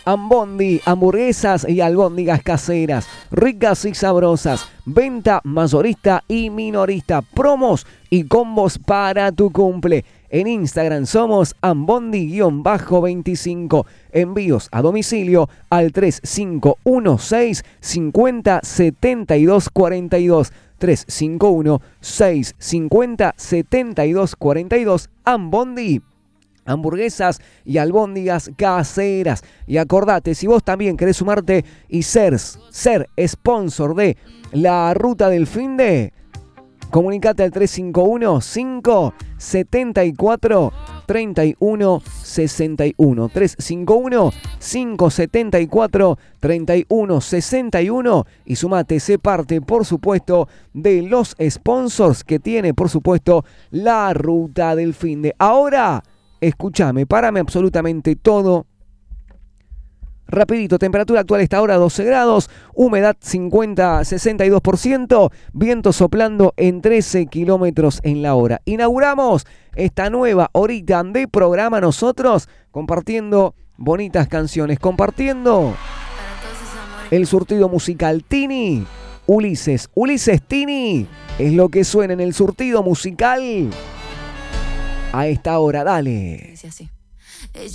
Ambondi, hamburguesas y albóndigas caseras, ricas y sabrosas. Venta mayorista y minorista, promos y combos para tu cumple. En Instagram somos ambondi-25. Envíos a domicilio al 3516 50 72 42. 351 650 72 42. Ambondi, hamburguesas y albóndigas caseras. Y acordate, si vos también querés sumarte y ser sponsor de la ruta del finde, comunicate al 351-574-3161. 351-574-3161. Y sumate, sé parte, por supuesto, de los sponsors que tiene, por supuesto, la ruta del finde. Ahora, escúchame, párame absolutamente todo. Rapidito, temperatura actual a esta hora 12 grados, humedad 62%, viento soplando en 13 kilómetros en la hora. Inauguramos esta nueva horita de programa nosotros, compartiendo bonitas canciones, compartiendo el surtido musical. Tini, Ulises Tini, es lo que suena en el surtido musical a esta hora. Dale.